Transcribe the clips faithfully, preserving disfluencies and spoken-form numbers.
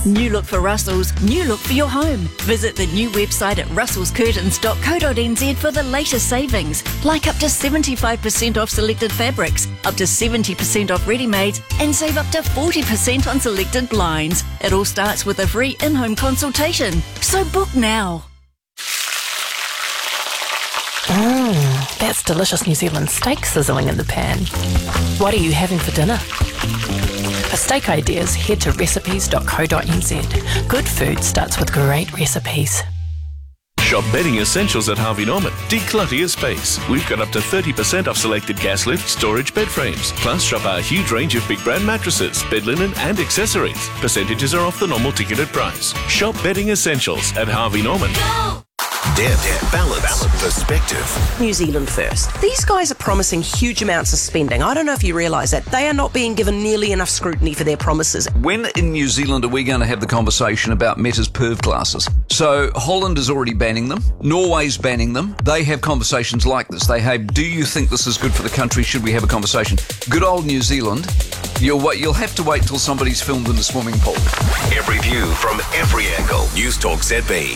New look for Russell's, new look for your home. Visit the new website at russells curtains dot co dot n z for the latest savings, like up to seventy-five percent off selected fabrics, up to seventy percent off ready-mades, and save up to forty percent on selected blinds. It all starts with a free in-home consultation. So book now. Mmm, that's delicious New Zealand steak sizzling in the pan. What are you having for dinner? For steak ideas, head to recipes dot co dot n z. Good food starts with great recipes. Shop bedding essentials at Harvey Norman. Declutter your space. We've got up to thirty percent off selected gas lift storage bed frames. Plus, shop our huge range of big brand mattresses, bed linen and accessories. Percentages are off the normal ticketed price. Shop bedding essentials at Harvey Norman. Go! Deb, balance, balance, perspective. New Zealand first. These guys are promising huge amounts of spending. I don't know if you realise that. They are not being given nearly enough scrutiny for their promises. When in New Zealand are we going to have the conversation about Meta's perv classes? So Holland is already banning them. Norway's banning them. They have conversations like this. They have, do you think this is good for the country? Should we have a conversation? Good old New Zealand. You'll, wait, you'll have to wait till somebody's filmed in the swimming pool. Every view from every angle. News Talk Z B.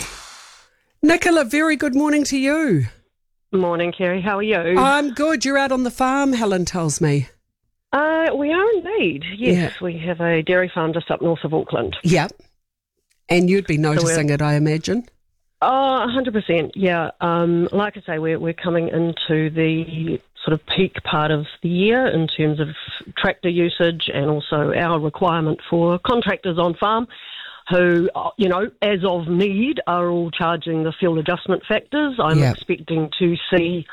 Nicola, very good morning to you. Morning, Kerry. How are you? I'm good. You're out on the farm, Helen tells me. Uh, we are indeed. Yes, Yeah. we have a dairy farm just up north of Auckland. Yep. And you'd be noticing we're- it, I imagine. Oh, one hundred percent, yeah. Um, like I say, we're, we're coming into the sort of peak part of the year in terms of tractor usage and also our requirement for contractors on farm who, you know, as of need, are all charging the fuel adjustment factors. I'm Yeah. expecting to see,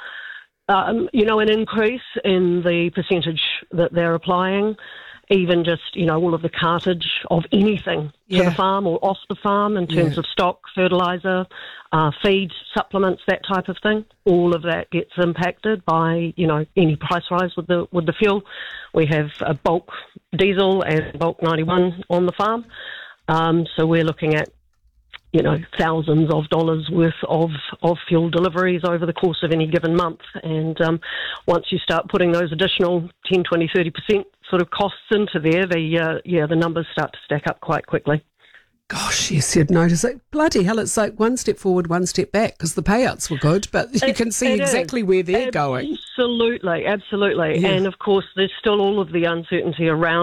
um, you know, an increase in the percentage that they're applying, even just, you know, all of the cartage of anything to Yeah. the farm or off the farm in terms Yeah. of stock, fertiliser, uh, feed, supplements, that type of thing. All of that gets impacted by, you know, any price rise with the with the fuel. We have a bulk diesel and bulk ninety-one on the farm. Um, so we're looking at, you know, thousands of dollars worth of, of fuel deliveries over the course of any given month. And um, once you start putting those additional ten, twenty, thirty percent sort of costs into there, the uh, yeah, the numbers start to stack up quite quickly. Gosh, yes, you'd notice it. Bloody hell, it's like one step forward, one step back, because the payouts were good, but you It- can see it exactly is. where they're going. Absolutely, absolutely. Yeah. And of course, there's still all of the uncertainty around